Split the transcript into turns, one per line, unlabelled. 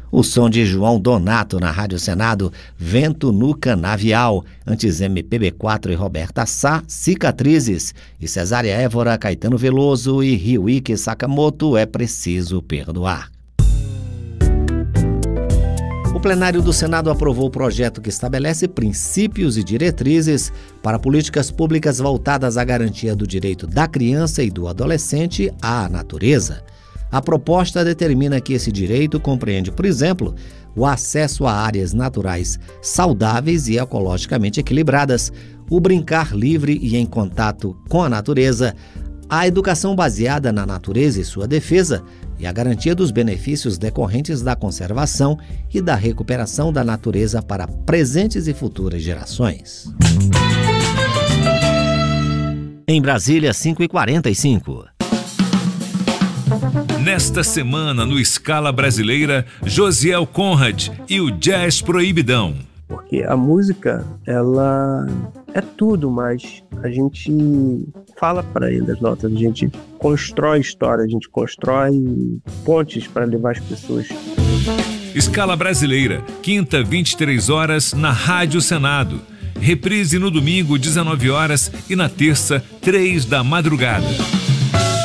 O som de João Donato na Rádio Senado, Vento no Canavial. Antes MPB4 e Roberta Sá, Cicatrizes. E Cesária Évora, Caetano Veloso e Ryuichi Sakamoto, É Preciso Perdoar. O plenário do Senado aprovou o projeto que estabelece princípios e diretrizes para políticas públicas voltadas à garantia do direito da criança e do adolescente à natureza. A proposta determina que esse direito compreende, por exemplo, o acesso a áreas naturais saudáveis e ecologicamente equilibradas, o brincar livre e em contato com a natureza, a educação baseada na natureza e sua defesa e a garantia dos benefícios decorrentes da conservação e da recuperação da natureza para presentes e futuras gerações. Em Brasília, 5h45.
Nesta semana, no Escala Brasileira, Josiel Conrad e o Jazz Proibidão.
Porque a música, ela é tudo, mas a gente fala para ele as notas, a gente constrói história, a gente constrói pontes para levar as pessoas.
Escala Brasileira, quinta, 23 horas, na Rádio Senado. Reprise no domingo, 19 horas e na terça, 3 da madrugada.